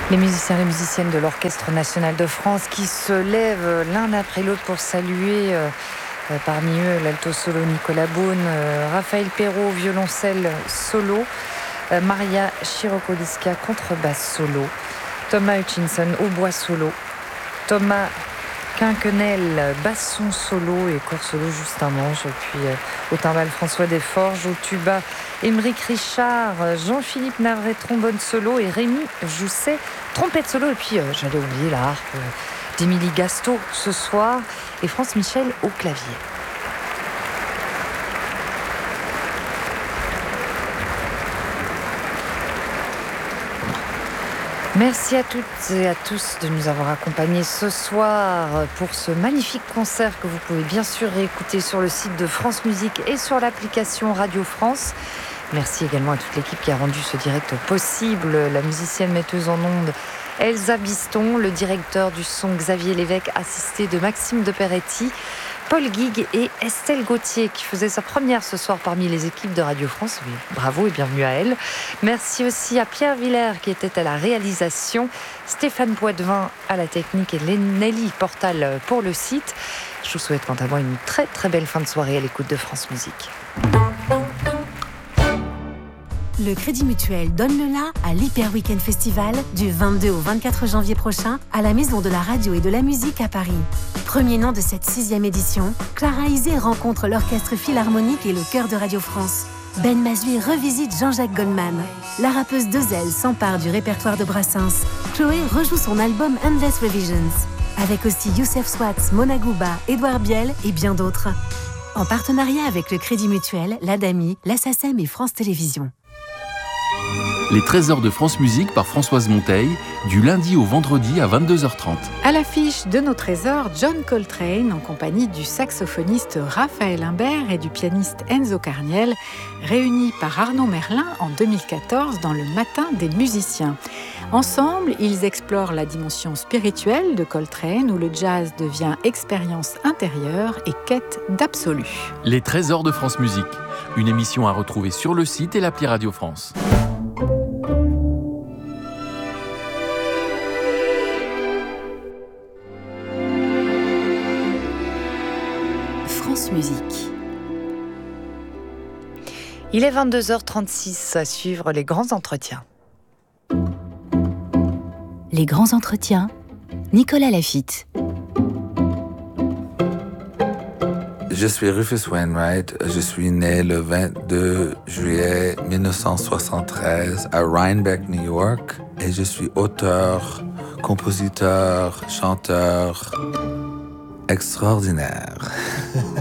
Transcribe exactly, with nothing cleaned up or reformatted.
Les musiciens et les musiciennes de l'Orchestre national de France qui se lèvent l'un après l'autre pour saluer euh, euh, parmi eux l'alto solo Nicolas Beaune, euh, Raphaël Perrault, violoncelle solo, euh, Maria Chirocoliska, contrebasse solo, Thomas Hutchinson, hautbois solo, Thomas Quinquenel, basson solo et corps solo juste un manche. Et puis euh, au timbale François Desforges, au tuba Émeric Richard, Jean-Philippe Navré, trombone solo et Rémi Jousset, trompette solo. Et puis euh, j'allais oublier la harpe euh, d'Émilie Gasto ce soir et France Michel au clavier. Merci à toutes et à tous de nous avoir accompagnés ce soir pour ce magnifique concert que vous pouvez bien sûr réécouter sur le site de France Musique et sur l'application Radio France. Merci également à toute l'équipe qui a rendu ce direct possible, la musicienne metteuse en ondes Elsa Biston, le directeur du son Xavier Lévesque, assisté de Maxime Deperetti, Paul Guigues et Estelle Gauthier qui faisait sa première ce soir parmi les équipes de Radio France. Oui, bravo et bienvenue à elle. Merci aussi à Pierre Villers qui était à la réalisation, Stéphane Poitvin à la technique et Nelly Portal pour le site. Je vous souhaite quant à moi une très très belle fin de soirée à l'écoute de France Musique. Le Crédit Mutuel donne le la à l'Hyper Weekend Festival du vingt-deux au vingt-quatre janvier prochain à la Maison de la Radio et de la Musique à Paris. Premier nom de cette sixième édition, Clara Isé rencontre l'Orchestre Philharmonique et le Chœur de Radio France. Ben Mazui revisite Jean-Jacques Goldman. La rappeuse Dezel s'empare du répertoire de Brassens. Chloé rejoue son album Endless Revisions. Avec aussi Youssef Swatz, Mona Gouba, Édouard Biel et bien d'autres. En partenariat avec le Crédit Mutuel, l'Adami, la SACEM et France Télévisions. Les trésors de France Musique par Françoise Monteil, du lundi au vendredi à vingt-deux heures trente. À l'affiche de nos trésors, John Coltrane en compagnie du saxophoniste Raphaël Imbert et du pianiste Enzo Carniel, réunis par Arnaud Merlin en deux mille quatorze dans le Matin des musiciens. Ensemble, ils explorent la dimension spirituelle de Coltrane où le jazz devient expérience intérieure et quête d'absolu. Les trésors de France Musique, une émission à retrouver sur le site et l'appli Radio France. France Musique. Il est vingt-deux heures trente-six à suivre les grands entretiens. Les grands entretiens, Nicolas Laffitte. Je suis Rufus Wainwright. Je suis né le vingt-deux juillet mille neuf cent soixante-treize à Rhinebeck, New York. Et je suis auteur, compositeur, chanteur extraordinaire.